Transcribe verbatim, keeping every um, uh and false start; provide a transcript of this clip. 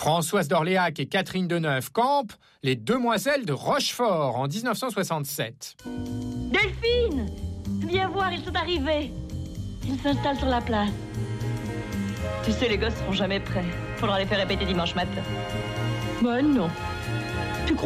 Françoise d'Orléac et Catherine Deneuve campent les demoiselles de Rochefort en dix-neuf cent soixante-sept. Delphine, viens voir, ils sont arrivés. Ils s'installent sur la place. Tu sais, les gosses seront jamais prêts. Faudra les faire répéter dimanche matin. Bah non. Tu crois ?